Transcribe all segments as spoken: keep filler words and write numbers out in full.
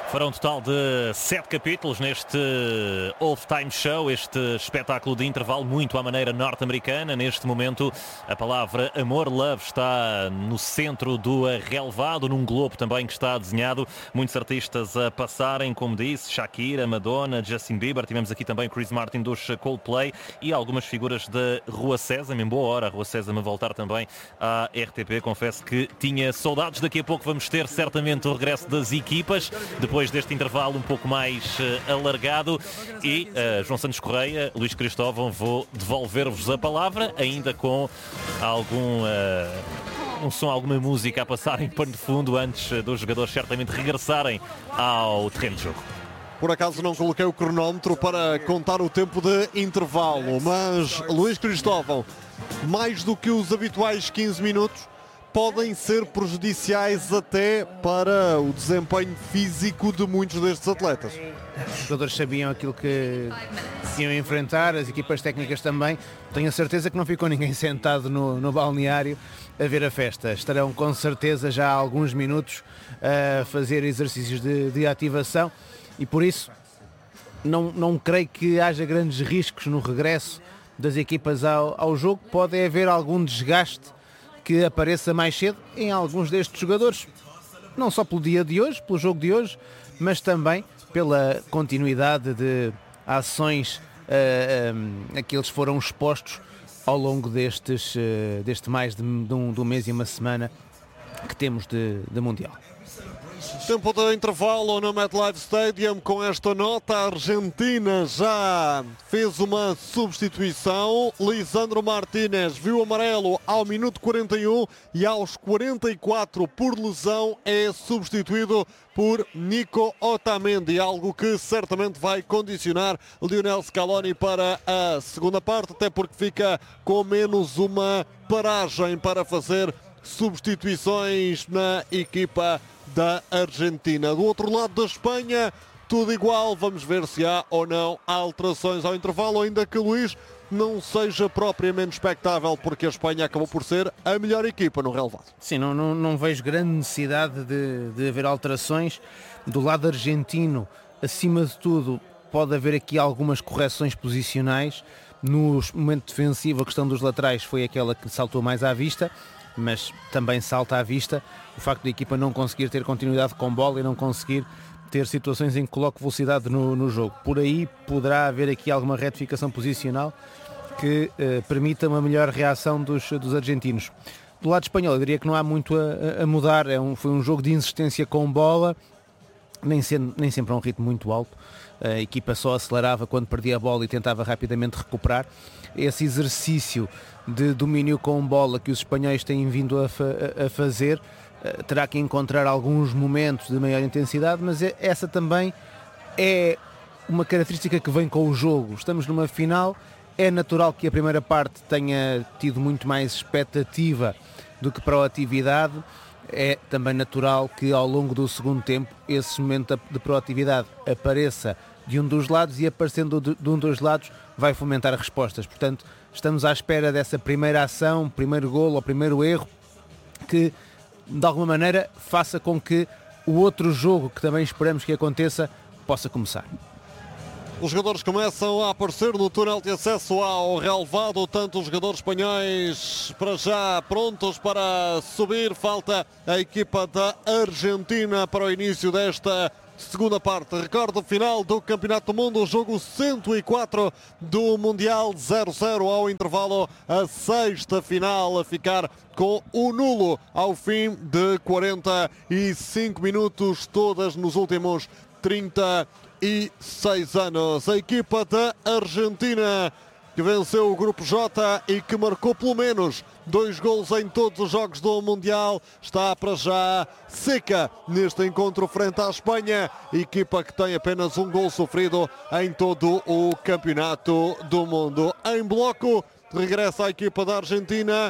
Farão um total de sete capítulos neste Halftime Show, este espetáculo de intervalo muito à maneira norte-americana. Neste momento a palavra amor, love, está no centro do relevado, num globo também que está desenhado. Muitos artistas a passarem, como disse, Shakira, Madonna, Justin Bieber. Tivemos aqui também Chris Martin dos Coldplay e algumas figuras da Rua Sésamo. Em boa hora a Rua Sésamo a voltar também à R T P. Confesso que tinha saudades. Daqui a pouco vamos ter certamente o regresso das equipas, depois deste intervalo um pouco mais uh, alargado. E uh, João Santos Correia, Luís Cristóvão, vou devolver-vos a palavra, ainda com algum uh, um som, alguma música a passar em pano de fundo antes uh, dos jogadores certamente regressarem ao terreno de jogo. Por acaso não coloquei o cronómetro para contar o tempo de intervalo, mas Luís Cristóvão, mais do que os habituais quinze minutos, podem ser prejudiciais até para o desempenho físico de muitos destes atletas. Os jogadores sabiam aquilo que iam enfrentar, as equipas técnicas também. Tenho a certeza que não ficou ninguém sentado no, no balneário a ver a festa. Estarão com certeza já há alguns minutos a fazer exercícios de, de ativação e por isso não, não creio que haja grandes riscos no regresso das equipas ao, ao jogo. Pode haver algum desgaste que apareça mais cedo em alguns destes jogadores, não só pelo dia de hoje, pelo jogo de hoje, mas também pela continuidade de ações uh, um, a que eles foram expostos ao longo destes, uh, deste mais de, de, um, de um mês e uma semana que temos de, de Mundial. Tempo de intervalo no MetLife Stadium com esta nota. A Argentina já fez uma substituição. Lisandro Martínez viu amarelo ao minuto quarenta e um e aos quarenta e quatro por lesão é substituído por Nico Otamendi, algo que certamente vai condicionar Lionel Scaloni para a segunda parte, até porque fica com menos uma paragem para fazer substituições na equipa da Argentina. Do outro lado da Espanha, tudo igual. Vamos ver se há ou não alterações ao intervalo, ainda que Luís não seja propriamente expectável, porque a Espanha acabou por ser a melhor equipa no relevado. Sim, não, não, não vejo grande necessidade de, de haver alterações. Do lado argentino, acima de tudo, pode haver aqui algumas correções posicionais. No momento defensivo, a questão dos laterais foi aquela que saltou mais à vista, mas também salta à vista o facto da equipa não conseguir ter continuidade com bola e não conseguir ter situações em que coloque velocidade no, no jogo. Por aí poderá haver aqui alguma retificação posicional que eh, permita uma melhor reação dos, dos argentinos. Do lado espanhol, eu diria que não há muito a, a mudar. É um, foi um jogo de insistência com bola, nem, sendo, nem sempre a um ritmo muito alto. A equipa só acelerava quando perdia a bola e tentava rapidamente recuperar. Esse exercício de domínio com bola que os espanhóis têm vindo a, fa a fazer terá que encontrar alguns momentos de maior intensidade, mas essa também é uma característica que vem com o jogo. Estamos numa final, é natural que a primeira parte tenha tido muito mais expectativa do que proatividade. É também natural que ao longo do segundo tempo esse momento de proatividade apareça de um dos lados e aparecendo de um dos lados vai fomentar respostas. Portanto, estamos à espera dessa primeira ação, primeiro golo ou primeiro erro que de alguma maneira faça com que o outro jogo que também esperamos que aconteça possa começar. Os jogadores começam a aparecer no túnel de acesso ao relevado, tanto os jogadores espanhóis para já prontos para subir. Falta a equipa da Argentina para o início desta segunda parte. Recorde final do Campeonato do Mundo, o jogo cento e quatro do Mundial, zero a zero ao intervalo, a sexta final a ficar com o nulo ao fim de quarenta e cinco minutos, todas nos últimos trinta e seis anos. A equipa da Argentina que venceu o Grupo J e que marcou pelo menos dois golos em todos os jogos do Mundial, está para já seca neste encontro frente à Espanha, equipa que tem apenas um gol sofrido em todo o Campeonato do Mundo. Em bloco, regressa a equipa da Argentina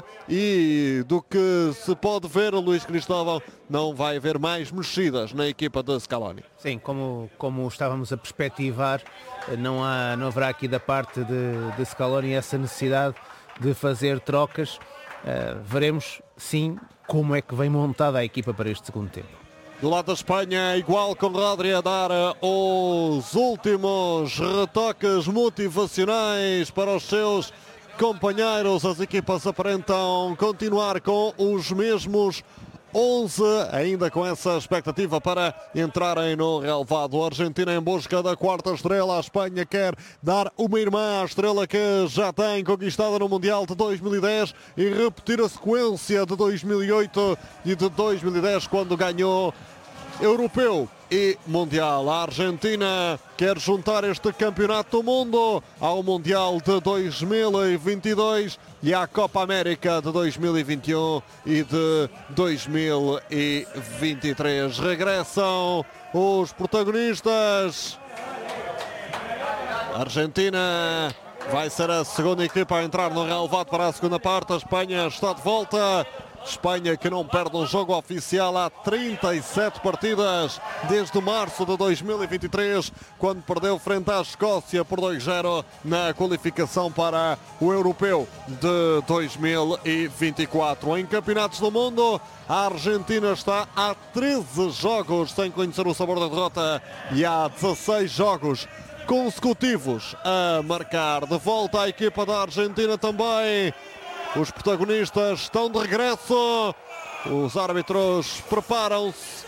e do que se pode ver, Luís Cristóvão, não vai haver mais mexidas na equipa de Scaloni. Sim, como, como estávamos a perspectivar, não, há, não haverá aqui da parte de, de Scaloni essa necessidade de fazer trocas. Uh, veremos sim como é que vem montada a equipa para este segundo tempo. Do lado da Espanha, igual com Rodri a dar os últimos retoques motivacionais para os seus companheiros. As equipas aparentam continuar com os mesmos onze, ainda com essa expectativa para entrarem no relevado. A Argentina em busca da quarta estrela. A Espanha quer dar uma irmã à estrela que já tem conquistada no Mundial de dois mil e dez e repetir a sequência de dois mil e oito e de dois mil e dez, quando ganhou Europeu e Mundial. A Argentina quer juntar este campeonato do mundo ao Mundial de dois mil e vinte e dois e à Copa América de dois mil e vinte e um e de dois mil e vinte e três. Regressam os protagonistas. A Argentina vai ser a segunda equipa a entrar no relevado para a segunda parte. A Espanha está de volta. Espanha que não perde um jogo oficial há trinta e sete partidas, desde março de dois mil e vinte e três, quando perdeu frente à Escócia por dois a zero na qualificação para o Europeu de dois mil e vinte e quatro. Em campeonatos do mundo, a Argentina está há treze jogos sem conhecer o sabor da derrota e há dezasseis jogos consecutivos a marcar. De volta à equipa da Argentina também. Os protagonistas estão de regresso. Os árbitros preparam-se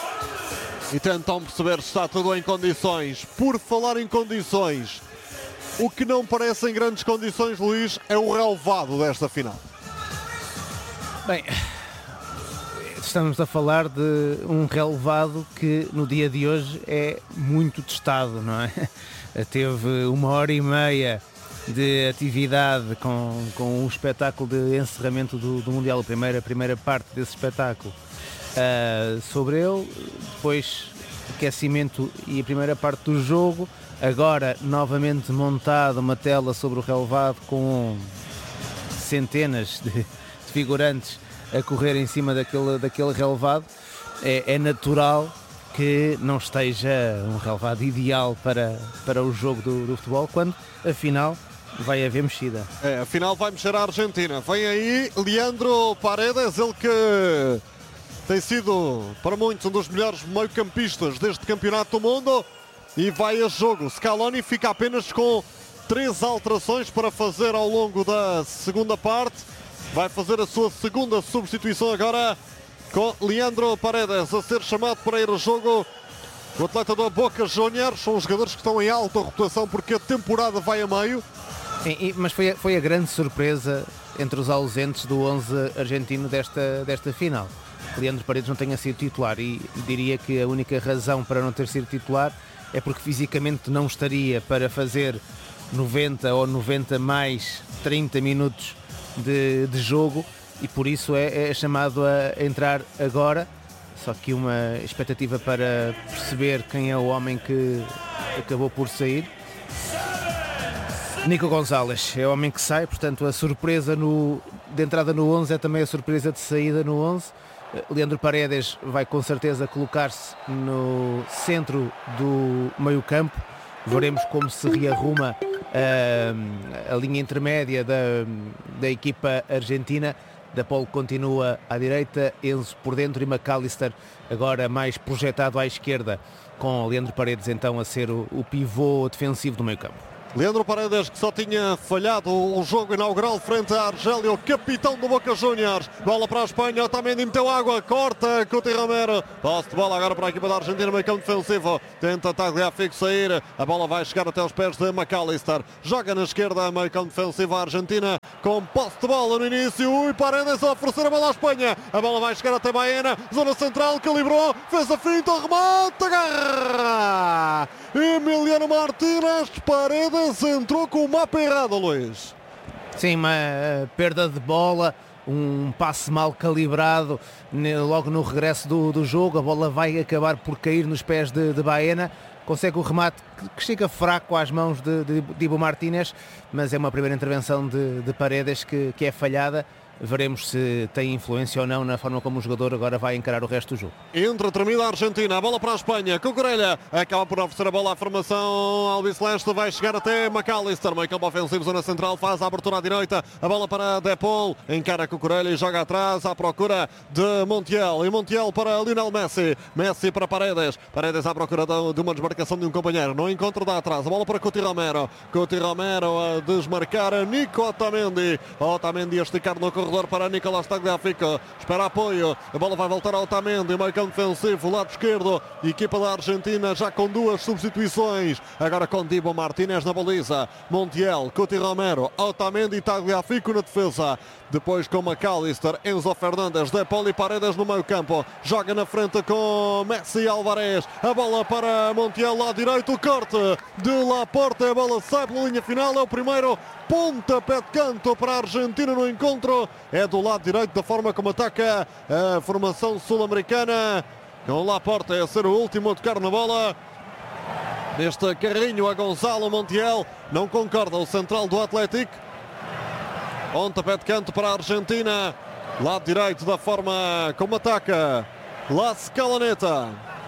e tentam perceber se está tudo em condições. Por falar em condições, o que não parece em grandes condições, Luís, é o relevado desta final. Bem, estamos a falar de um relevado que no dia de hoje é muito testado, não é? Teve uma hora e meia de atividade com, com o espetáculo de encerramento do, do Mundial, a primeira, a primeira parte desse espetáculo uh, sobre ele, depois aquecimento e a primeira parte do jogo, agora novamente montada uma tela sobre o relevado com centenas de, de figurantes a correr em cima daquele, daquele relevado. É, é natural que não esteja um relevado ideal para, para o jogo do, do futebol, quando afinal vai haver mexida. É, afinal vai mexer a Argentina. Vem aí Leandro Paredes, ele que tem sido para muitos um dos melhores meio-campistas deste campeonato do mundo, e vai a jogo. Scaloni fica apenas com três alterações para fazer ao longo da segunda parte. Vai fazer a sua segunda substituição agora, com Leandro Paredes a ser chamado para ir a jogo. O atleta do Boca Juniors, são os jogadores que estão em alta rotação porque a temporada vai a meio. Sim, e, mas foi a, foi a grande surpresa entre os ausentes do onze argentino desta, desta final. Leandro Paredes não tenha sido titular, e diria que a única razão para não ter sido titular é porque fisicamente não estaria para fazer noventa ou noventa mais trinta minutos de, de jogo, e por isso é, é chamado a entrar agora. Só que uma expectativa para perceber quem é o homem que acabou por sair. Nico Gonzalez é o homem que sai, portanto a surpresa no, de entrada no onze é também a surpresa de saída no onze. Leandro Paredes vai com certeza colocar-se no centro do meio-campo. Veremos como se rearruma uh, a linha intermédia da, da equipa argentina. Da Polo continua à direita, Enzo por dentro e McAllister agora mais projetado à esquerda, com Leandro Paredes então a ser o, o pivô defensivo do meio-campo. Leandro Paredes, que só tinha falhado o jogo inaugural frente à Argélia, o capitão do Boca Juniors. Bola para a Espanha, Otamendi meteu água, corta Cuti Romero. Posse de bola agora para a equipa da Argentina, meio campo defensivo. Tenta Tagliafico sair, a bola vai chegar até os pés de McAllister. Joga na esquerda, meio campo defensivo a Argentina, com posse de bola no início. E Paredes a oferecer a bola à Espanha. A bola vai chegar até Baena, zona central, calibrou, fez a finta, remata, agarra! Emiliano Martínez. Paredes entrou com o mapa errado, Luís. Sim, uma perda de bola, um passe mal calibrado logo no regresso do, do jogo. A bola vai acabar por cair nos pés de, de Baena. Consegue o remate que chega fraco às mãos de, de, de Ivo Martínez, mas é uma primeira intervenção de, de Paredes que, que é falhada. veremos se tem influência ou não na forma como o jogador agora vai encarar o resto do jogo. Entra, termina a Argentina, a bola para a Espanha, Cucurella acaba por oferecer a bola à formação albiceleste, vai chegar até McAllister, meio campo ofensivo, zona central, faz a abertura à direita, a bola para De Paul, encara Cucurella e joga atrás à procura de Montiel, e Montiel para Lionel Messi, Messi para Paredes, Paredes à procura de uma desmarcação de um companheiro, não encontra, dá atrás, a bola para Coutinho Romero, Coutinho Romero a desmarcar a Nico Otamendi, Otamendi a esticar no corredor para Nicolás Tagliafico, espera apoio, a bola vai voltar ao Otamendi, meio campo defensivo, lado esquerdo, equipa da Argentina já com duas substituições, agora com Dibu Martínez na baliza, Montiel, Coutinho Romero, Otamendi e Tagliafico na defesa, depois com McAllister, Enzo Fernandes, De Paul e Paredes no meio campo, joga na frente com Messi e Álvarez, a bola para Montiel, lá direito, o corte de Laporte, a bola sai pela linha final, é o primeiro pontapé de canto para a Argentina no encontro, é do lado direito da forma como ataca a formação sul-americana, com Laporte a ser o último a tocar na bola. Neste carrinho a Gonzalo Montiel, não concorda o central do Atlético. Pontapé de canto para a Argentina, lado direito da forma como ataca La Scaloneta.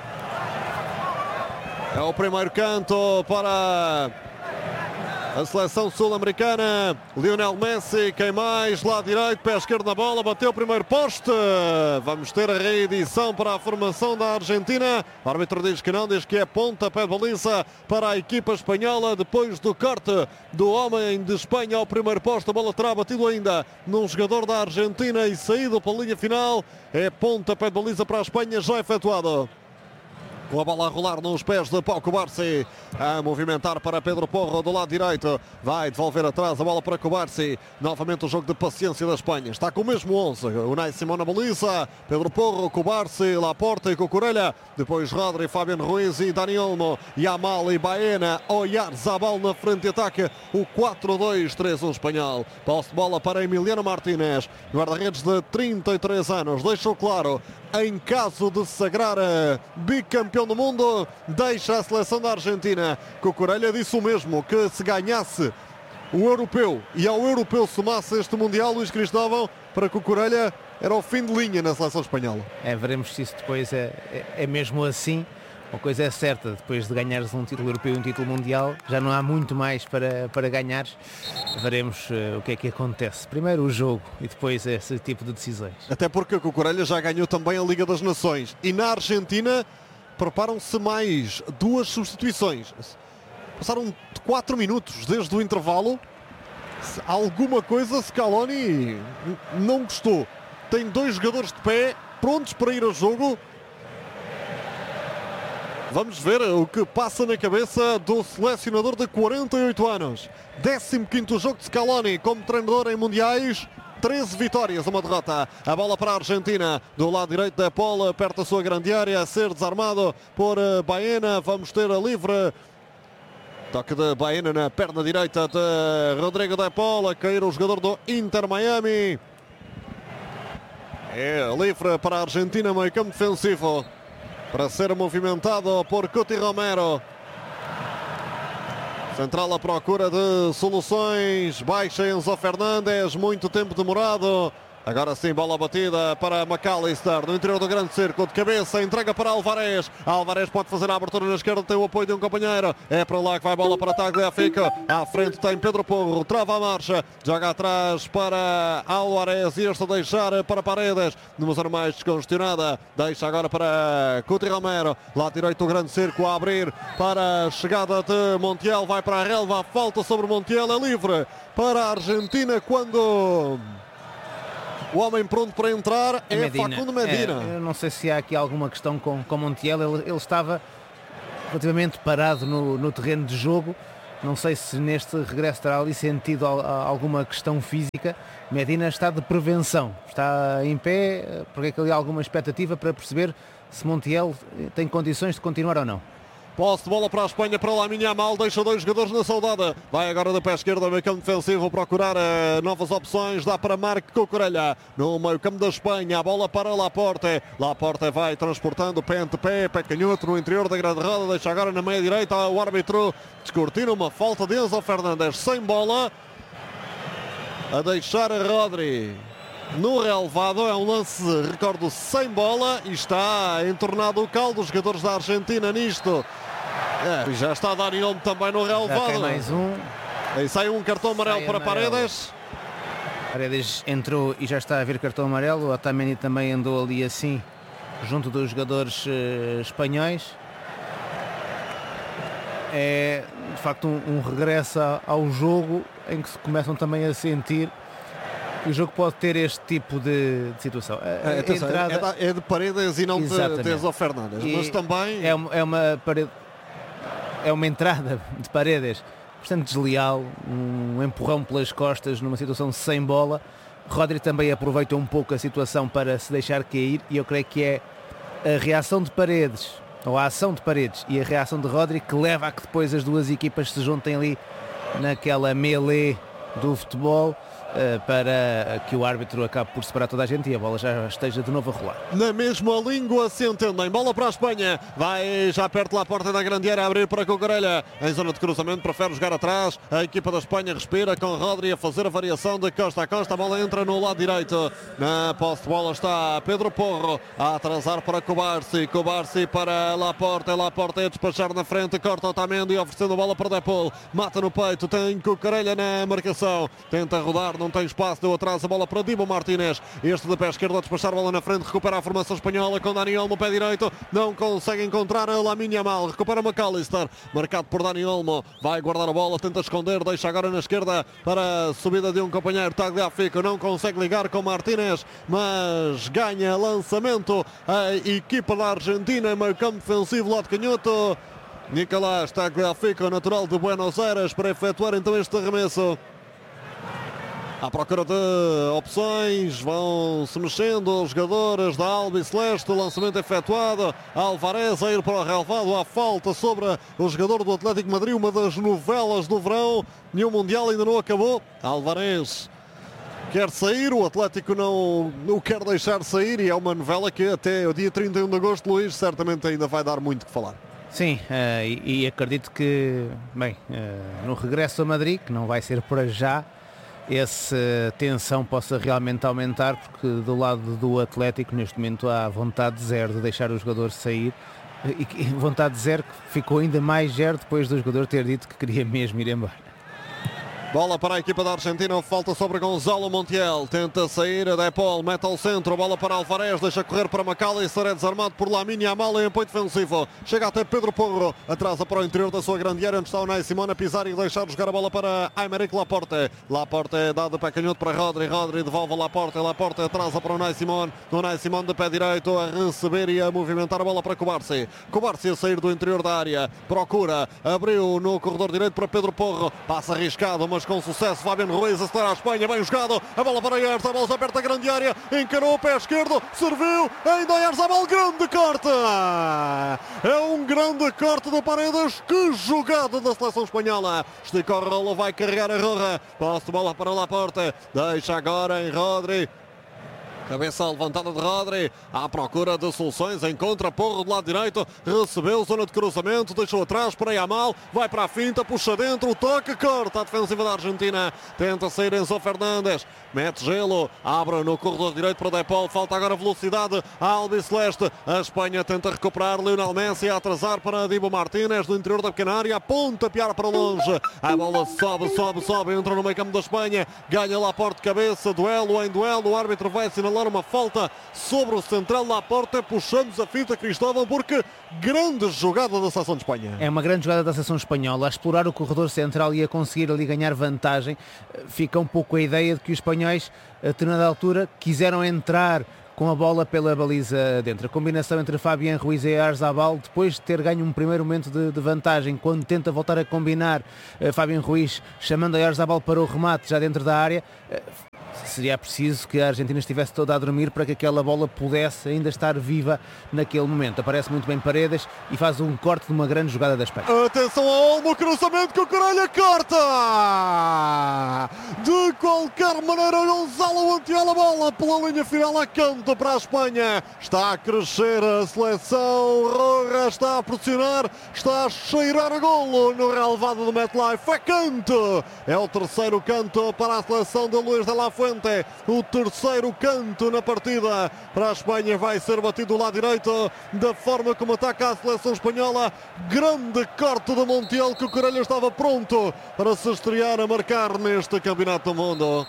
É o primeiro canto para a seleção sul-americana. Lionel Messi, quem mais? Lado direito, pé esquerdo na bola, bateu o primeiro poste. Vamos ter a reedição para a formação da Argentina. O árbitro diz que não, diz que é pontapé de baliza para a equipa espanhola. Depois do corte do homem de Espanha ao primeiro poste, a bola terá batido ainda num jogador da Argentina e saído para a linha final. É pontapé de baliza para a Espanha já efetuado. Com a bola a rolar nos pés de Pau Cubarsí, a movimentar para Pedro Porro do lado direito, vai devolver atrás a bola para Cubarsí, novamente o jogo de paciência da Espanha, está com o mesmo onze, Unai Simón na baliza, Pedro Porro, Cubarsí, Laporte e Cucurella, depois Rodri, Fabián Ruiz e Dani Olmo, Yamal e Baena, Oyarzabal na frente de ataque, o quatro dois três um espanhol, posse de bola para Emiliano Martínez, guarda-redes de trinta e três anos, deixou claro, em caso de se sagrar bicampeão do mundo, deixa a seleção da Argentina. Cucurella disse o mesmo, que se ganhasse o europeu e ao europeu somasse este Mundial, Luís Cristóvão, para Cucurella era o fim de linha na seleção espanhola. É, veremos se isso depois é, é, é mesmo assim. Uma coisa é certa, depois de ganhares um título europeu e um título mundial, já não há muito mais para, para ganhares. Veremos uh, o que é que acontece. Primeiro o jogo e depois esse tipo de decisões. Até porque a Cucurella já ganhou também a Liga das Nações. E na Argentina preparam-se mais duas substituições. Passaram quatro minutos desde o intervalo. Alguma coisa Scaloni não gostou. Tem dois jogadores de pé prontos para ir ao jogo. Vamos ver o que passa na cabeça do selecionador de quarenta e oito anos. décimo quinto jogo de Scaloni como treinador em mundiais. treze vitórias, uma derrota. A bola para a Argentina. Do lado direito da Paula, perto da sua grande área, a ser desarmado por Baena. Vamos ter a livre. Toque de Baena na perna direita de Rodrigo de Paul. A cair o jogador do Inter Miami. É livre para a Argentina, meio campo defensivo. Para ser movimentado por Coutinho Romero. Central à procura de soluções. Baixa Enzo Fernandes. Muito tempo demorado. Agora sim, bola batida para McAllister no interior do grande círculo de cabeça, entrega para Álvarez. Álvarez pode fazer a abertura na esquerda, tem o apoio de um companheiro. É para lá que vai a bola para Tagliafico. À frente tem Pedro Porro, trava a marcha, joga atrás para Álvarez e este a deixar para Paredes, numa zona mais descongestionada. Deixa agora para Coutinho Romero, lado direito do grande círculo a abrir para a chegada de Montiel, vai para a relva, falta sobre Montiel, é livre para a Argentina quando... O homem pronto para entrar é, é Medina. Facundo Medina. É, eu não sei se há aqui alguma questão com, com Montiel. Ele, ele estava relativamente parado no, no terreno de jogo. Não sei se neste regresso terá ali sentido alguma questão física. Medina está de prevenção. Está em pé, porque é que ali há alguma expectativa para perceber se Montiel tem condições de continuar ou não. Posse de bola para a Espanha, para Lamine Yamal, deixa dois jogadores na saudade. Vai agora da pé esquerda, meio campo defensivo, procurar uh, novas opções. Dá para Marc Cucurella no meio campo da Espanha. A bola para Laporte. Laporte vai transportando pé ante pé, pé canhoto no interior da grande roda. Deixa agora na meia direita o árbitro descortina uma falta de Enzo Fernandes sem bola. A deixar a Rodri. no relevado. É um lance, recordo, sem bola e está entornado o caldo. Os jogadores da Argentina nisto. É, já está Dani Olmo também no relevado. Mais um. Aí sai um cartão amarelo sai para amarelo. Paredes. Paredes entrou e já está a ver cartão amarelo. O Otamendi também andou ali assim, junto dos jogadores uh, espanhóis. É de facto um, um regresso ao jogo em que se começam também a sentir que o jogo pode ter este tipo de, de situação. A, É, a atenção, entrada... é, da- é de Paredes e não de, Exatamente. de Enzo Fernandes, E mas também é uma, é uma parede, é uma entrada de Paredes bastante desleal, um empurrão pelas costas numa situação sem bola. Rodri também aproveita um pouco a situação para se deixar cair e eu creio que é a reação de Paredes, ou a ação de Paredes e a reação de Rodri que leva a que depois as duas equipas se juntem ali naquela melee do futebol, para que o árbitro acabe por separar toda a gente e a bola já esteja de novo a rolar. na mesma língua se entendem. Bola para a Espanha, vai já perto da porta da grande área, a abrir para Cucurella, em zona de cruzamento, prefere jogar atrás. A equipa da Espanha respira com Rodri a fazer a variação de costa a costa. A bola entra no lado direito, na posse de bola está Pedro Porro a atrasar para Cubarsí, Cubarsí para Laporte, Laporte a despachar na frente, corta Otamendi oferecendo a bola para Depol, mata no peito, tem Cucurella na marcação, tenta rodar, não tem espaço, deu atrás a bola para Dibu Martínez, este de pé esquerdo a despachar a bola na frente, recupera a formação espanhola com Dani Olmo, pé direito, não consegue encontrar a Lamine Yamal, recupera McAllister, marcado por Dani Olmo, vai guardar a bola, tenta esconder, deixa agora na esquerda para a subida de um companheiro, Tagliafico, não consegue ligar com Martínez, mas ganha lançamento a equipa da Argentina, meio campo defensivo, lado canhoto, Nicolás Tagliafico, natural de Buenos Aires, para efetuar então este arremesso. À procura de opções, vão se mexendo os jogadores da Albiceleste, o lançamento efetuado, Alvarez a ir para o relvado, à falta sobre o jogador do Atlético de Madrid, uma das novelas do verão, e o Mundial ainda não acabou. Alvarez quer sair, o Atlético não o quer deixar sair e é uma novela que até o dia trinta e um de agosto, Luís, certamente ainda vai dar muito que falar. Sim, uh, e, e acredito que, bem, uh, no regresso a Madrid, que não vai ser para já, essa tensão possa realmente aumentar, porque do lado do Atlético neste momento há vontade zero de deixar o jogador sair e vontade zero que ficou ainda mais zero depois do jogador ter dito que queria mesmo ir embora. Bola para a equipa da Argentina, falta sobre Gonzalo Montiel, tenta sair a Depol, mete ao centro, bola para Alvarez, deixa correr para McAllister, é desarmado por Lamine Yamal em apoio defensivo, chega até Pedro Porro, atrasa para o interior da sua grande área, onde está o Unai Simón a pisar e deixar jogar a bola para Aymeric Laporte, Laporte é dado pé canhoto para Rodri, Rodri devolve a Laporte, Laporte atrasa para o Unai Simón, Unai Simón de pé direito a receber e a movimentar a bola para Cubarsí, Cubarsí a sair do interior da área, procura, abriu no corredor direito para Pedro Porro, passa arriscado, mas com sucesso, Fabián Ruiz acelera a Espanha, bem jogado, a bola para Ayers, a bola já perto da grande área, encarou o pé esquerdo, serviu, ainda Ayers, a bola, grande corte! É um grande corte de Paredes, que jogada da seleção espanhola, estica o rolo, vai carregar a Roja, posse de bola para Laporte, deixa agora em Rodri, cabeça levantada de Rodri, à procura de soluções, encontra Porro do lado direito, recebeu zona de cruzamento, deixou atrás para Yamal, vai para a finta, puxa dentro, toca, corta a defensiva da Argentina, tenta sair Enzo Fernandes, mete gelo, abre no corredor direito para Depol, falta agora velocidade a Albiceleste, a Espanha tenta recuperar, Lionel Messi a atrasar para Dibu Martínez, do interior da pequena área, aponta piar para longe, a bola sobe, sobe, sobe, entra no meio campo da Espanha, ganha Laporte de cabeça, duelo em duelo, o árbitro vai assinalar uma falta sobre o central Laporte, puxamos a fita, Cristóvão, porque grande jogada da seleção de Espanha. É uma grande jogada da seleção espanhola, a explorar o corredor central e a conseguir ali ganhar vantagem. Fica um pouco a ideia de que os espanhóis, a determinada altura, quiseram entrar com a bola pela baliza dentro. A combinação entre Fabián Ruiz e Oyarzabal, depois de ter ganho um primeiro momento de, de vantagem, quando tenta voltar a combinar, uh, Fabián Ruiz chamando a Oyarzabal para o remate já dentro da área, uh, seria preciso que a Argentina estivesse toda a dormir para que aquela bola pudesse ainda estar viva naquele momento. Aparece muito bem Paredes e faz um corte de uma grande jogada da Espanha. Atenção ao Olmo, cruzamento que o Corelha corta! De qualquer maneira, Gonzalo Montiel a bola pela linha final a cantar lançamento para a Espanha. Está a crescer a seleção. Roja está a pressionar, está a cheirar a golo no relevado do MetLife. É canto. É o terceiro canto para a seleção de Luís de la Fuente. O terceiro canto na partida para a Espanha. Vai ser batido do lado direito da forma como ataca a seleção espanhola. Grande corte de Montiel, que o Corelha estava pronto para se estrear a marcar neste Campeonato do Mundo.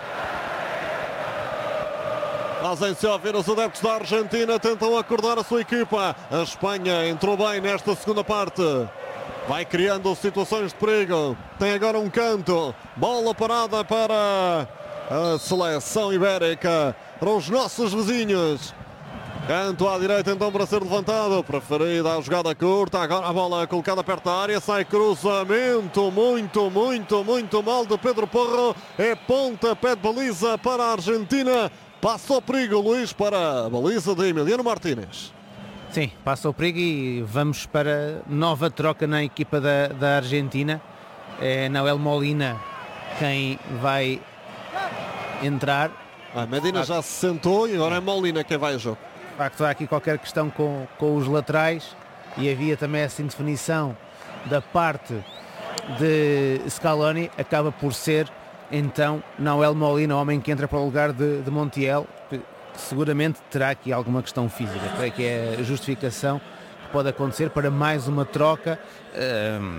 Fazem-se ouvir os adeptos da Argentina, tentam acordar a sua equipa. A Espanha entrou bem nesta segunda parte. Vai criando situações de perigo. Tem agora um canto. Bola parada para a seleção ibérica, para os nossos vizinhos. Canto à direita então para ser levantado. Preferida a jogada curta. Agora a bola colocada perto da área. Sai cruzamento. Muito, muito, muito mal de Pedro Porro. É ponta, pé de baliza para a Argentina. Passa o perigo, Luís, para a baliza de Emiliano Martínez. Sim, passa o perigo e vamos para nova troca na equipa da, da Argentina. É Nahuel Molina quem vai entrar. A Medina já se sentou e agora é Molina quem vai a jogo. De facto, há aqui qualquer questão com, com os laterais e havia também essa indefinição da parte de Scaloni. Acaba por ser então Nahuel Molina, homem que entra para o lugar de, de Montiel, que seguramente terá aqui alguma questão física. Creio que é a justificação que pode acontecer para mais uma troca. Um,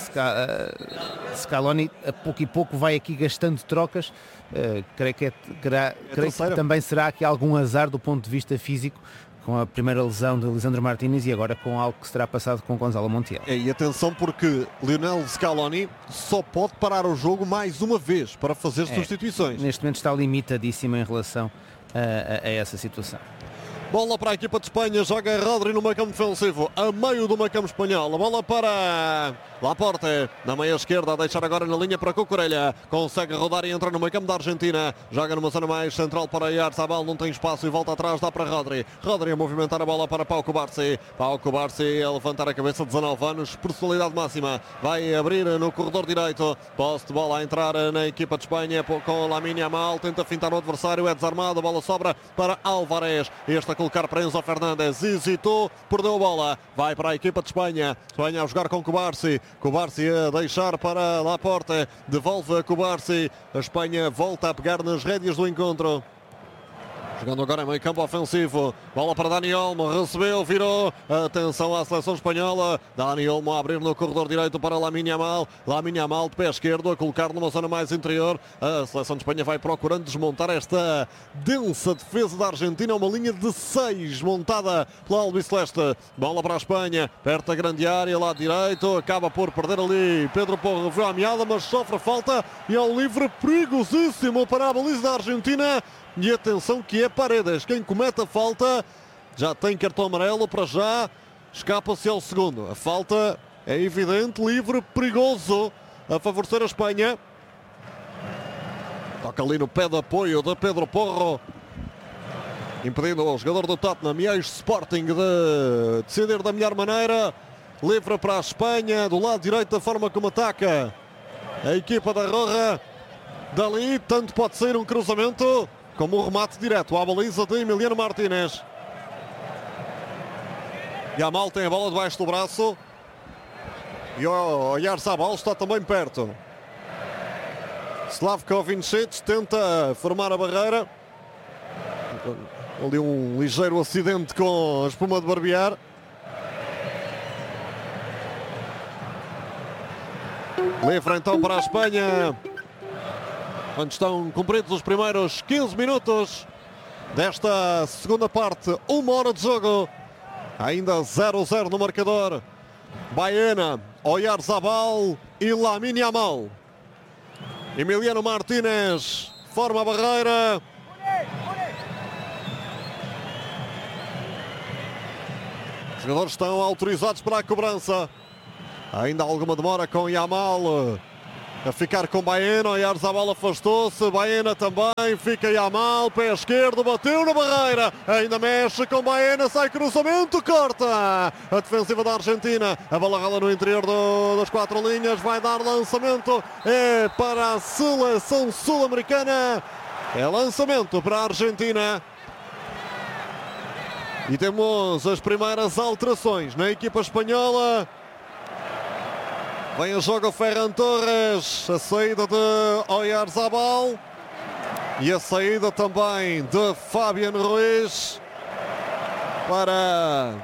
Scaloni a pouco e pouco vai aqui gastando trocas. Uh, creio que, é, creio, creio que também será aqui algum azar do ponto de vista físico, com a primeira lesão de Lisandro Martínez e agora com algo que será passado com Gonzalo Montiel. É, e atenção, porque Lionel Scaloni só pode parar o jogo mais uma vez para fazer é, substituições. Neste momento está limitadíssimo em relação a, a, a essa situação. Bola para a equipa de Espanha, joga Rodri no meio campo defensivo, a meio do meio campo espanhol. A bola para Laporte, na meia esquerda, a deixar agora na linha para Cucurella. Consegue rodar e entrar no meio campo da Argentina. Joga numa zona mais central para Oyarzabal, não tem espaço e volta atrás, dá para Rodri. Rodri a movimentar a bola para Pau Cubarsí. Pau Cubarsí a levantar a cabeça, dezanove anos, personalidade máxima. Vai abrir no corredor direito. Posse de bola a entrar na equipa de Espanha com Lamine Yamal. Tenta fintar o adversário, é desarmado. A bola sobra para Álvarez. Este a colocar para Enzo Fernandes. Hesitou, perdeu a bola. Vai para a equipa de Espanha. Espanha a jogar com Cubarsí. Cubarsí a deixar para Laporte. Devolve a Cubarsí. A Espanha volta a pegar nas rédeas do encontro. Jogando agora em meio campo ofensivo. Bola para Dani Olmo. Recebeu, virou. Atenção à seleção espanhola. Dani Olmo a abrir no corredor direito para Lamine Yamal. Lamine Yamal de pé esquerdo a colocar numa zona mais interior. A seleção de Espanha vai procurando desmontar esta densa defesa da Argentina. Uma linha de seis montada pela Albiceleste. Bola para a Espanha. Perto da grande área, lado direito. Acaba por perder ali. Pedro Porro viu a meada, mas sofre falta. E é um livre perigosíssimo para a baliza da Argentina. E atenção que é Paredes quem comete a falta. Já tem cartão amarelo para já. Escapa-se ao segundo. A falta é evidente, livre, perigoso a favorecer a Espanha. Toca ali no pé de apoio de Pedro Porro, impedindo o jogador do Tottenham e ex-Sporting de decidir da melhor maneira. Livre para a Espanha, do lado direito, da forma como ataca a equipa da Roja. Dali, tanto pode ser um cruzamento como um remate direto à baliza de Emiliano Martínez. Yamal tem a bola debaixo do braço. E o Oyarzabal está também perto. Slavko Vincic tenta formar a barreira. Ali um ligeiro acidente com a espuma de barbear. Livre então para a Espanha. Quando estão cumpridos os primeiros quinze minutos desta segunda parte, uma hora de jogo, ainda zero a zero no marcador. Baena, Oyarzabal e Lamine Yamal. Emiliano Martínez forma a barreira. Os jogadores estão autorizados para a cobrança. Ainda alguma demora com Yamal a ficar com Baena. Oyarzabal afastou-se, Baena também, fica Yamal, pé esquerdo, bateu na barreira, ainda mexe com Baena, sai cruzamento, corta a defensiva da Argentina, a bola rola no interior do, das quatro linhas, vai dar lançamento, é para a seleção sul-americana, é lançamento para a Argentina. E temos as primeiras alterações na equipa espanhola. Vem a jogo Ferran Torres, a saída de Oyarzabal e a saída também de Fabián Ruiz para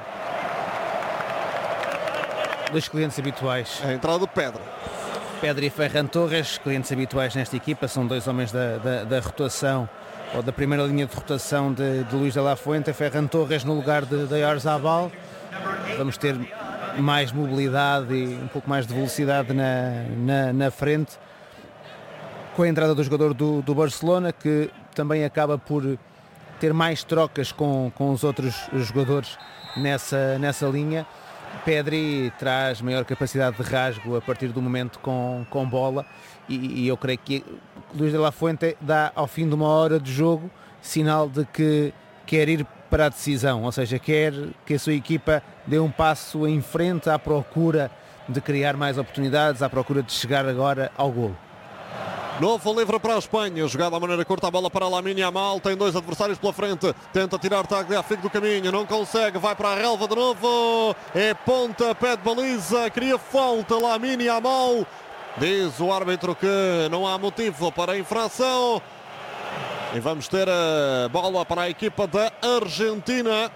dois clientes habituais. a entrada de Pedro. Pedro e Ferran Torres, clientes habituais nesta equipa, são dois homens da, da, da rotação, ou da primeira linha de rotação de, de Luís de la Fuente. Ferran Torres no lugar de, de Oyarzabal. Vamos ter mais mobilidade e um pouco mais de velocidade na, na, na frente, com a entrada do jogador do, do Barcelona, que também acaba por ter mais trocas com, com os outros jogadores nessa, nessa linha. Pedri traz maior capacidade de rasgo a partir do momento com, com bola e, e eu creio que Luís de la Fuente dá ao fim de uma hora de jogo sinal de que quer ir para a decisão, ou seja, quer que a sua equipa dê um passo em frente à procura de criar mais oportunidades, à procura de chegar agora ao golo. Novo livre para a Espanha, jogada à maneira curta, a bola para Lamine Yamal, tem dois adversários pela frente, tenta tirar Tagliafico do caminho, não consegue, vai para a relva de novo, é ponta, pé de baliza, queria falta Lamine Yamal, diz o árbitro que não há motivo para a infração. E vamos ter a bola para a equipa da Argentina.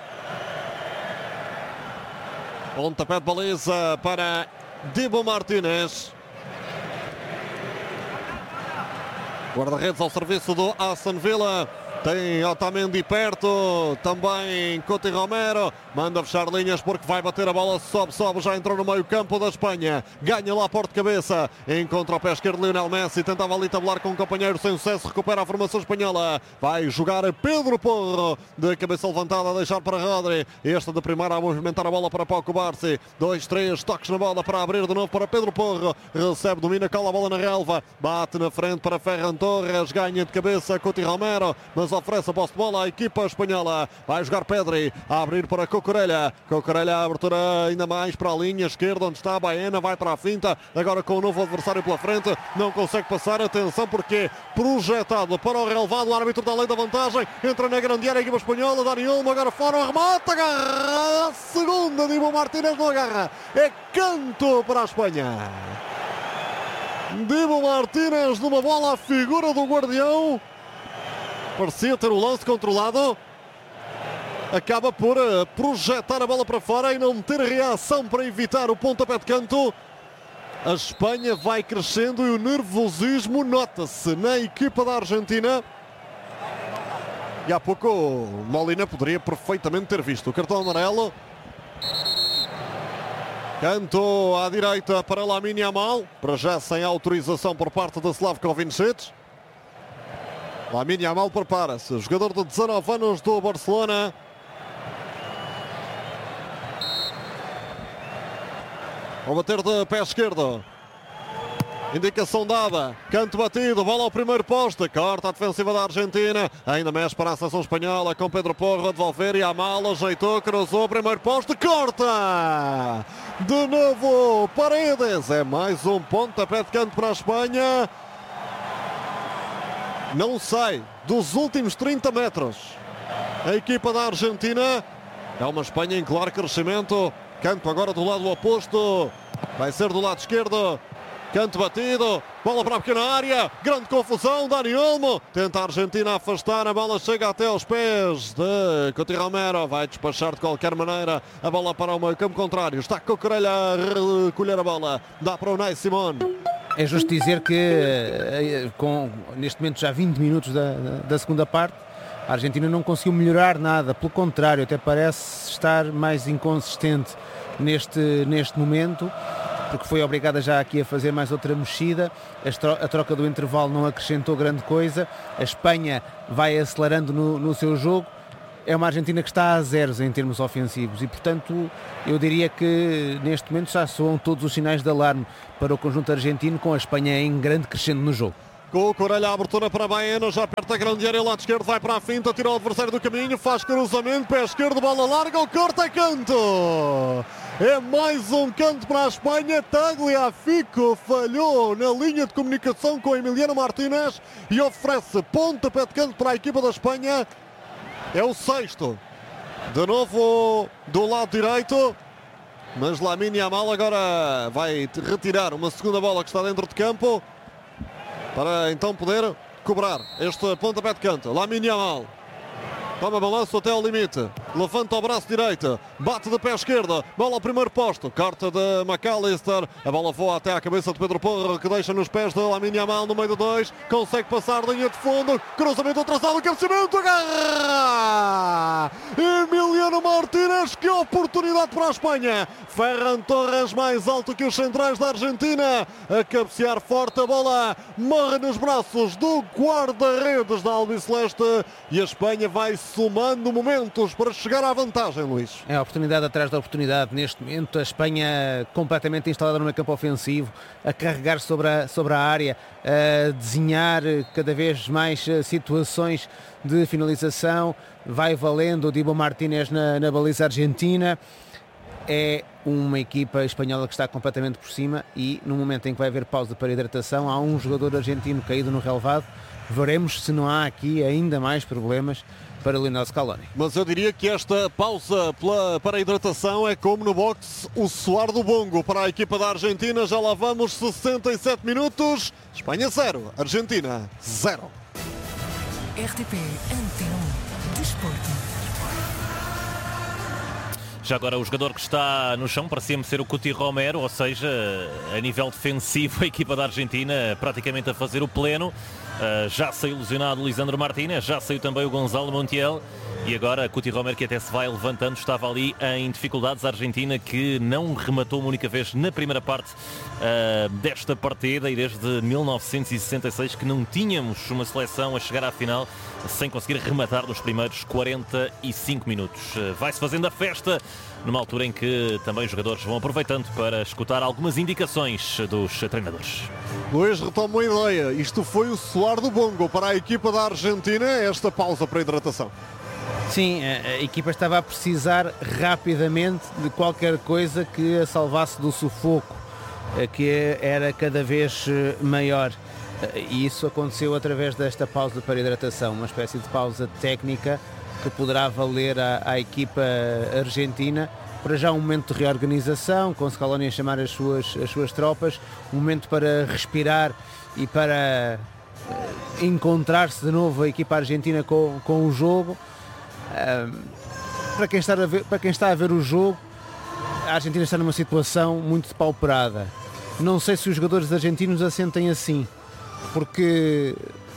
Pontapé de baliza para Dibu Martínez. Guarda-redes ao serviço do Aston Villa. Tem Otamendi perto, também Coutinho Romero, manda fechar linhas porque vai bater a bola, sobe, sobe, já entrou no meio campo da Espanha, ganha lá a porta de cabeça, encontra o pé esquerdo Lionel Messi, tentava ali tabular com um companheiro sem sucesso, recupera a formação espanhola, vai jogar Pedro Porro, de cabeça levantada a deixar para Rodri, este de primeira a movimentar a bola para Pau Cubarsí, dois, três, toques na bola para abrir de novo para Pedro Porro, recebe, domina, cola a bola na relva, bate na frente para Ferran Torres, ganha de cabeça Coutinho Romero, mas oferece a posse de bola à equipa espanhola. Vai jogar Pedri, a abrir para Cucurella. Cucurella, a abertura ainda mais para a linha esquerda, onde está a Baena, vai para a finta, agora com o novo adversário pela frente, não consegue passar, atenção porque projetado para o relevado, o árbitro da lei da vantagem, entra na grande área a equipa espanhola, Dani Olmo agora fora, remata, agarra, a segunda, Dibu Martínez não agarra, é canto para a Espanha. Dibu Martínez numa bola à figura do guardião. Parecia ter o lance controlado. Acaba por projetar a bola para fora e não ter reação para evitar o pontapé de canto. A Espanha vai crescendo e o nervosismo nota-se na equipa da Argentina. E há pouco o Molina poderia perfeitamente ter visto o cartão amarelo. Canto à direita para Lamine Yamal, para já sem autorização por parte de Slavko Vincic. Lamine Yamal prepara-se, jogador de dezanove anos do Barcelona. Ao bater de pé esquerdo. Indicação dada, canto batido, bola ao primeiro poste, corta a defensiva da Argentina, ainda mexe para a seleção espanhola com Pedro Porro a devolver e Yamal ajeitou, cruzou o primeiro poste, corta! De novo Paredes, é mais um pontapé de canto para a Espanha. Não sai dos últimos trinta metros. A equipa da Argentina é uma Espanha em claro crescimento. Canto agora do lado oposto. Vai ser do lado esquerdo. Canto batido. Bola para a pequena área. Grande confusão. Dani Olmo. Tenta a Argentina afastar. A bola chega até aos pés de Coutinho Romero. Vai despachar de qualquer maneira. A bola para o meio campo contrário. Está Cucurella a recolher a bola. Dá para o Unai Simón. É justo dizer que com, neste momento já vinte minutos da, da segunda parte, a Argentina não conseguiu melhorar nada, pelo contrário, até parece estar mais inconsistente neste, neste momento, porque foi obrigada já aqui a fazer mais outra mexida, a troca do intervalo não acrescentou grande coisa, a Espanha vai acelerando no, no seu jogo. É uma Argentina que está a zeros em termos ofensivos e, portanto, eu diria que neste momento já soam todos os sinais de alarme para o conjunto argentino, com a Espanha em grande crescendo no jogo. Com o Corelha, a abertura para Baena, já perto da grande área, lado esquerdo, vai para a finta, tira o adversário do caminho, faz cruzamento, pé esquerdo, bola larga, o corta e canto! É mais um canto para a Espanha. Tagliafico falhou na linha de comunicação com Emiliano Martínez e oferece pontapé de canto para a equipa da Espanha. É o sexto De novo do lado direito. Mas Lamine Yamal agora vai retirar uma segunda bola que está dentro de campo. Para então poder cobrar este pontapé de canto. Lamine Yamal. Toma balanço até ao limite. Levanta o braço direito. Bate de pé esquerdo. Bola ao primeiro posto. Corta de McAllister. A bola voa até à cabeça de Pedro Porro, que deixa nos pés de Lamine Yamal no meio de dois. Consegue passar linha de fundo. Cruzamento atrasado. Cabeceamento. Agarra! Emiliano Martínez. Que oportunidade para a Espanha. Ferran Torres mais alto que os centrais da Argentina. A cabecear forte. A bola morre nos braços do guarda-redes da Albiceleste. E a Espanha vai somando momentos para chegar à vantagem, Luís. É a oportunidade atrás da oportunidade. Neste momento a Espanha completamente instalada no meio campo ofensivo, a carregar sobre a, sobre a área, a desenhar cada vez mais situações de finalização. Vai valendo o Dibu Martínez na, na baliza argentina. É uma equipa espanhola que está completamente por cima e no momento em que vai haver pausa para hidratação, há um jogador argentino caído no relvado. Veremos se não há aqui ainda mais problemas para Lionel Scaloni. Mas eu diria que esta pausa pela, para a hidratação é como no boxe, o suar do bongo para a equipa da Argentina. Já lá vamos, sessenta e sete minutos. Espanha zero, Argentina zero. R T P Antena um Desporto. Já agora o jogador que está no chão parecia-me ser o Cuti Romero, ou seja, a nível defensivo a equipa da Argentina praticamente a fazer o pleno. Uh, já saiu lesionado o Lisandro Martínez, já saiu também o Gonzalo Montiel e agora Cuti Romero, que até se vai levantando, estava ali em dificuldades. A Argentina que não rematou uma única vez na primeira parte uh, desta partida e desde mil novecentos e sessenta e seis que não tínhamos uma seleção a chegar à final sem conseguir rematar nos primeiros quarenta e cinco minutos. Uh, vai-se fazendo a festa numa altura em que também os jogadores vão aproveitando para escutar algumas indicações dos treinadores. Luís, retoma uma ideia. Isto foi o suar do bongo para a equipa da Argentina, esta pausa para a hidratação. Sim, a, a equipa estava a precisar rapidamente de qualquer coisa que a salvasse do sufoco, que era cada vez maior. E isso aconteceu através desta pausa para hidratação, uma espécie de pausa técnica que poderá valer à, à equipa argentina. Para já um momento de reorganização, com Scaloni a chamar as suas, as suas tropas, um momento para respirar e para uh, encontrar-se de novo a equipa argentina com, com o jogo. Uh, para, quem está a ver, para quem está a ver o jogo, a Argentina está numa situação muito depauperada. Não sei se os jogadores argentinos a sentem assim, porque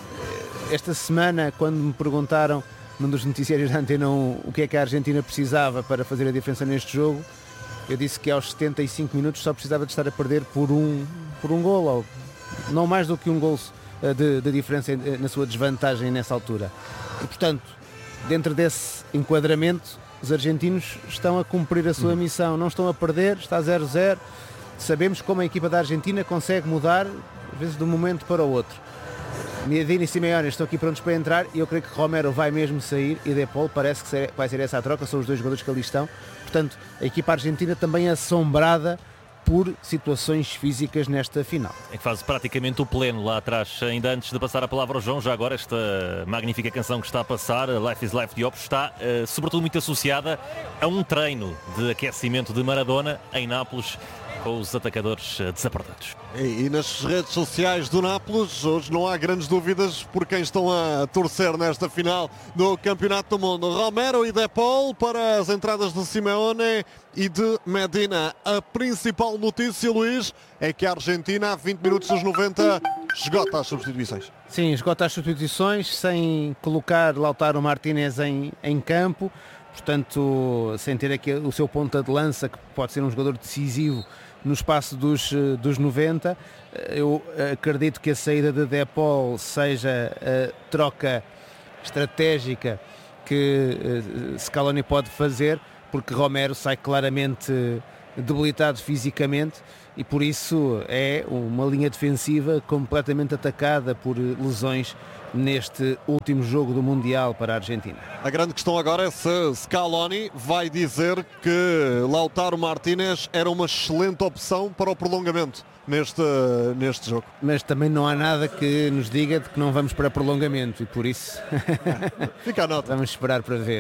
esta semana, quando me perguntaram num dos noticiários da Antena um o que é que a Argentina precisava para fazer a diferença neste jogo, eu disse que aos setenta e cinco minutos só precisava de estar a perder por um, por um gol, ou não mais do que um gol de, de diferença na sua desvantagem nessa altura. E, portanto, dentro desse enquadramento, os argentinos estão a cumprir a sua missão, não estão a perder, está zero a zero. Sabemos como a equipa da Argentina consegue mudar, às vezes, de um momento para o outro. Miedini e Simeone estão aqui prontos para entrar e eu creio que Romero vai mesmo sair e De Paul parece que vai ser essa a troca, são os dois jogadores que ali estão. Portanto, a equipa argentina também assombrada por situações físicas nesta final. É que faz praticamente o pleno lá atrás. Ainda antes de passar a palavra ao João, já agora esta magnífica canção que está a passar, Life is Life de Opus, está uh, sobretudo muito associada a um treino de aquecimento de Maradona em Nápoles, com os atacadores desapertados. E, e nas redes sociais do Nápoles, hoje não há grandes dúvidas por quem estão a torcer nesta final do Campeonato do Mundo. Romero e De Paul para as entradas de Simeone e de Medina. A principal notícia, Luís, é que a Argentina, a vinte minutos dos noventa, esgota as substituições. Sim, esgota as substituições, sem colocar Lautaro Martínez em, em campo. Portanto, sem ter aqui o seu ponta de lança, que pode ser um jogador decisivo no espaço dos, dos noventa. Eu acredito que a saída de De Paul seja a troca estratégica que Scaloni pode fazer, porque Romero sai claramente debilitado fisicamente e por isso é uma linha defensiva completamente atacada por lesões neste último jogo do Mundial para a Argentina. A grande questão agora é se Scaloni vai dizer que Lautaro Martínez era uma excelente opção para o prolongamento neste, neste jogo. Mas também não há nada que nos diga de que não vamos para prolongamento e por isso fica a nota. Vamos esperar para ver.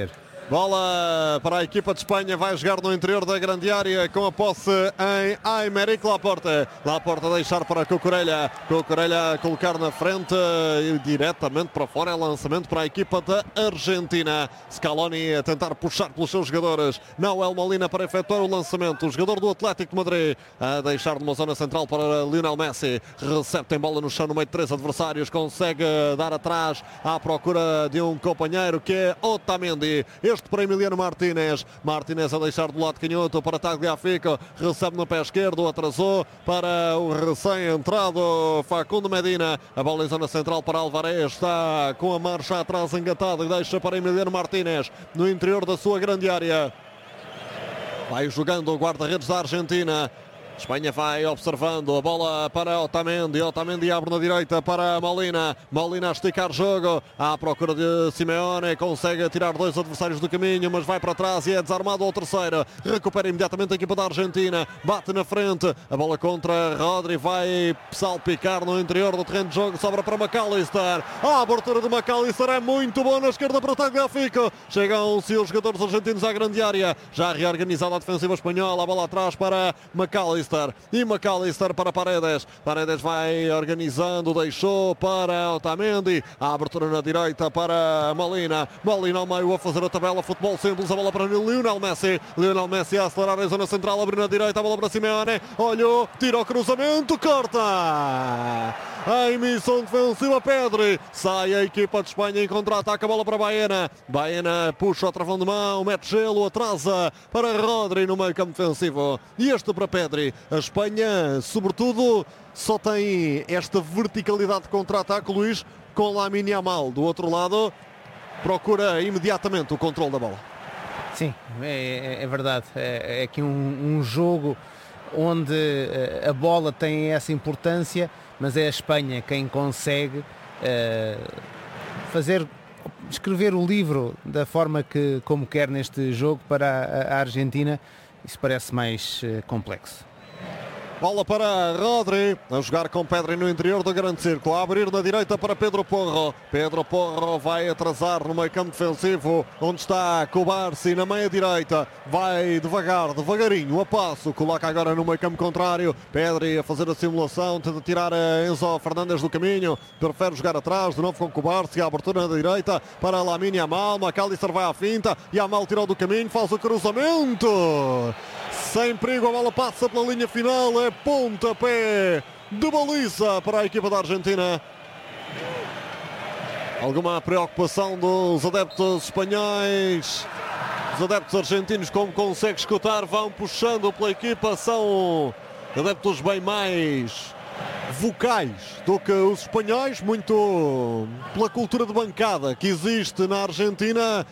Bola para a equipa de Espanha, vai jogar no interior da grande área com a posse em Aymeric Laporte. Laporte a deixar para Cucurella. Cucurella a colocar na frente e diretamente para fora. É lançamento para a equipa da Argentina. Scaloni a tentar puxar pelos seus jogadores. Nahuel Molina para efetuar o lançamento. O jogador do Atlético de Madrid a deixar numa zona central para Lionel Messi. Recebe, tem bola no chão no meio de três adversários. Consegue dar atrás à procura de um companheiro que é Otamendi. Este para Emiliano Martínez. Martínez a deixar do lado canhoto para Tagliafico. Recebe no pé esquerdo, atrasou para o recém-entrado Facundo Medina. A bola em zona central para Alvarez. Está com a marcha atrás engatada e deixa para Emiliano Martínez no interior da sua grande área. Vai jogando o guarda-redes da Argentina. Espanha vai observando a bola para Otamendi. Otamendi abre na direita para Molina. Molina a esticar jogo à procura de Simeone. Consegue tirar dois adversários do caminho, mas vai para trás e é desarmado ao terceiro. Recupera imediatamente a equipa da Argentina. Bate na frente. A bola contra Rodri. Vai salpicar no interior do terreno de jogo. Sobra para McAllister. A abertura de McAllister é muito boa na esquerda para Tagliafico. Chegam-se os jogadores argentinos à grande área. Já reorganizada a defensiva espanhola. A bola atrás para McAllister. E McAllister para Paredes. Paredes vai organizando, deixou para Otamendi. A abertura na direita para Molina. Molina ao meio a fazer a tabela. Futebol simples, a bola para Lionel Messi. Lionel Messi a acelerar em zona central, abrir na direita, a bola para Simeone. Olhou, tira o cruzamento, corta! A emissão defensiva Pedri. Sai a equipa de Espanha em contra-ataque, a bola para Baena. Baena puxa o travão de mão, mete gelo, atrasa para Rodri no meio campo defensivo. E este para Pedri. A Espanha, sobretudo, só tem esta verticalidade de contra-ataque, Luís, com Lamine Yamal. Do outro lado, procura imediatamente o controle da bola. Sim, é, é verdade. É, é aqui um, um jogo onde a bola tem essa importância, mas é a Espanha quem consegue uh, fazer, escrever o livro da forma que, como quer neste jogo para a, a Argentina. Isso parece mais uh, complexo. Bola para Rodri, a jogar com Pedri no interior do grande círculo, a abrir na direita para Pedro Porro. Pedro Porro vai atrasar no meio campo defensivo, onde está Cubarsí na meia direita. Vai devagar, devagarinho, a passo, coloca agora no meio campo contrário. Pedri a fazer a simulação, tenta tirar a Enzo Fernandes do caminho, prefere jogar atrás, de novo com Cubarsí, a abertura na direita para Lamine Yamal. McAllister vai à finta, Yamal tirou do caminho, faz o cruzamento. Sem perigo, a bola passa pela linha final, é pontapé de baliza para a equipa da Argentina. Alguma preocupação dos adeptos espanhóis. Os adeptos argentinos, como consegue escutar, vão puxando pela equipa. São adeptos bem mais vocais do que os espanhóis, muito pela cultura de bancada que existe na Argentina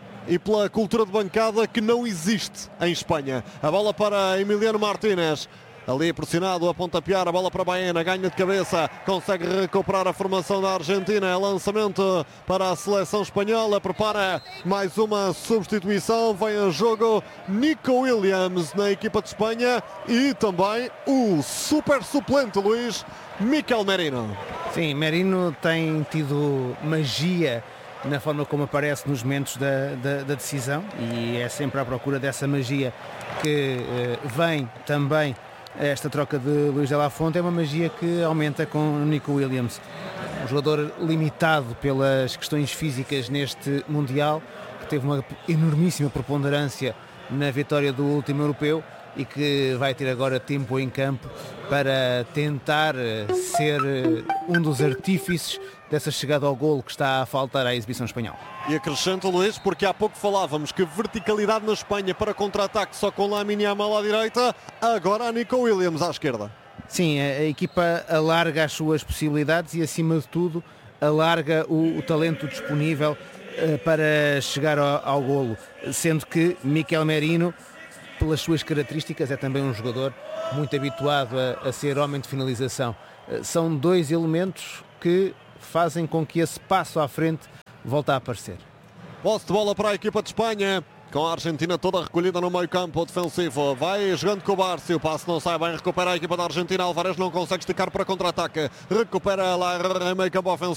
e pela cultura de bancada que não existe em Espanha. A bola para Emiliano Martínez. Ali pressionado a pontapear, a bola para Baena, ganha de cabeça, consegue recuperar a formação da Argentina. É lançamento para a seleção espanhola, prepara mais uma substituição. Vem a jogo Nico Williams na equipa de Espanha e também o super suplente, Luís, Mikel Merino. Sim, Merino tem tido magia na forma como aparece nos momentos da, da, da decisão e é sempre à procura dessa magia que eh, vem também esta troca de Luís de la Fuente. É uma magia que aumenta com Nico Williams, um jogador limitado pelas questões físicas neste Mundial, que teve uma enormíssima preponderância na vitória do último europeu e que vai ter agora tempo em campo para tentar ser um dos artífices dessa chegada ao golo que está a faltar à exibição espanhola. E acrescento, Luís, porque há pouco falávamos que verticalidade na Espanha para contra-ataque só com Lamine Yamal à direita, agora a Nico Williams à esquerda. Sim, a, a equipa alarga as suas possibilidades e, acima de tudo, alarga o, o talento disponível uh, para chegar ao, ao golo, sendo que Mikel Merino, pelas suas características, é também um jogador muito habituado a, a ser homem de finalização. Uh, são dois elementos que fazem com que esse passo à frente volte a aparecer. Posse de bola para a equipa de Espanha, com a Argentina toda recolhida no meio campo defensivo. Vai jogando com o Cubarsí, o passo não sai bem, recupera a equipa da Argentina. Alvarez não consegue esticar para contra-ataque, recupera lá em meio campo ofensivo.